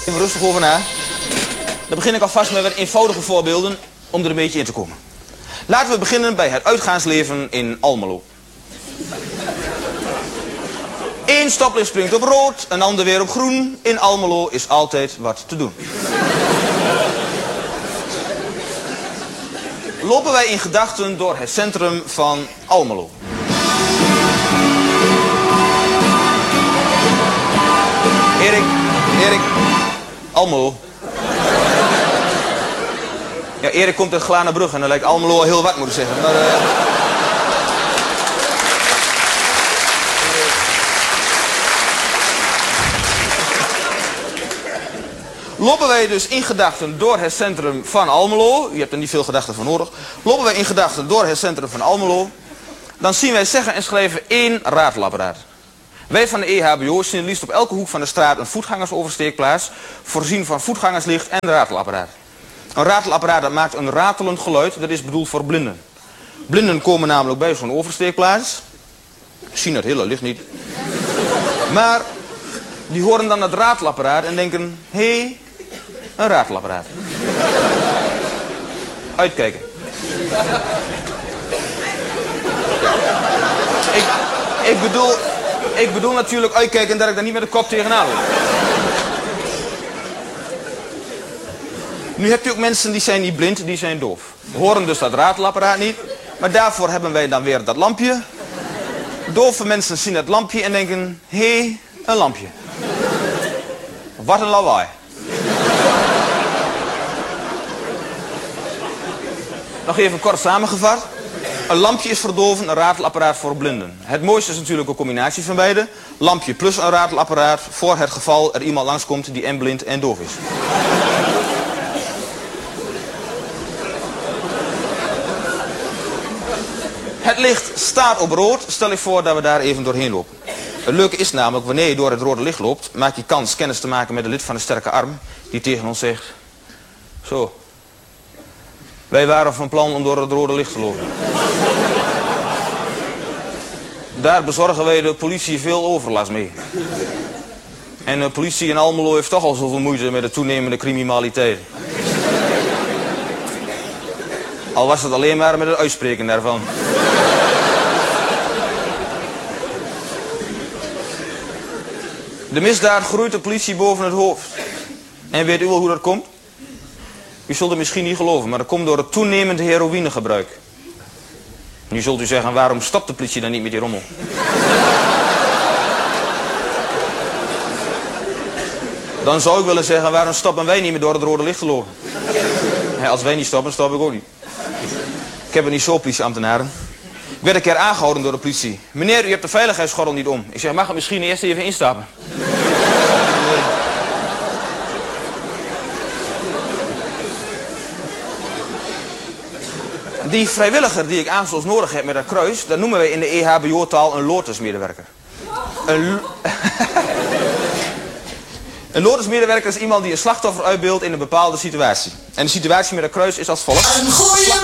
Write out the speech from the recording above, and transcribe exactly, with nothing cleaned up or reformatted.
Even rustig over na. Dan begin ik alvast met wat eenvoudige voorbeelden om er een beetje in te komen. Laten we beginnen bij het uitgaansleven in Almelo. Eén stoplicht springt op rood, een ander weer op groen. In Almelo is altijd wat te doen. Lopen wij in gedachten door het centrum van Almelo. Erik, Erik, Almelo. Ja, Erik komt uit Glanenbrug en dan lijkt Almelo al heel wat, moet ik zeggen. Maar, uh... Lopen wij dus in gedachten door het centrum van Almelo. U hebt er niet veel gedachten van nodig. Lopen wij in gedachten door het centrum van Almelo. Dan zien wij zeggen en schrijven één ratelapparaat. Wij van de E H B O zien liefst op elke hoek van de straat een voetgangersoversteekplaats. Voorzien van voetgangerslicht en ratelapparaat. Een ratelapparaat dat maakt een ratelend geluid. Dat is bedoeld voor blinden. Blinden komen namelijk bij zo'n oversteekplaats. Zien het hele licht niet. Maar die horen dan het ratelapparaat en denken... Hé, hey, een ratelapparaat. Uitkijken. Ik, ik, bedoel, ik bedoel natuurlijk uitkijken dat ik daar niet met de kop tegenaan loop. Nu hebt u ook mensen die zijn niet blind, die zijn doof. Horen dus dat ratelapparaat niet. Maar daarvoor hebben wij dan weer dat lampje. Dove mensen zien het lampje en denken... Hé, hey, een lampje. Wat een lawaai. Nog even kort samengevat. Een lampje is voor doven, een ratelapparaat voor blinden. Het mooiste is natuurlijk een combinatie van beide. Lampje plus een ratelapparaat voor het geval er iemand langskomt die en blind en doof is. Het licht staat op rood. Stel ik voor dat we daar even doorheen lopen. Het leuke is namelijk, wanneer je door het rode licht loopt, maak je kans kennis te maken met een lid van de sterke arm die tegen ons zegt: zo, wij waren van plan om door het rode licht te lopen. Daar bezorgen wij de politie veel overlast mee. En de politie in Almelo heeft toch al zoveel moeite met de toenemende criminaliteit. Al was het alleen maar met het uitspreken daarvan. De misdaad groeit de politie boven het hoofd. En weet u wel hoe dat komt? U zult het misschien niet geloven, maar dat komt door het toenemende heroïnegebruik. Nu zult u zeggen, waarom stopt de politie dan niet met die rommel? Dan zou ik willen zeggen, waarom stoppen wij niet meer door het rode licht te lopen? Ja, als wij niet stoppen, stop ik ook niet. Ik heb het niet zo, politieambtenaren. Ik werd een keer aangehouden door de politie. Meneer, u hebt de veiligheidsgordel niet om. Ik zeg, mag ik misschien eerst even instappen? Die vrijwilliger die ik aanstonds nodig heb met dat kruis, dat noemen wij in de E H B O-taal een lotusmedewerker. Een, lo een lotusmedewerker is iemand die een slachtoffer uitbeeldt in een bepaalde situatie. En de situatie met dat kruis is als volgt.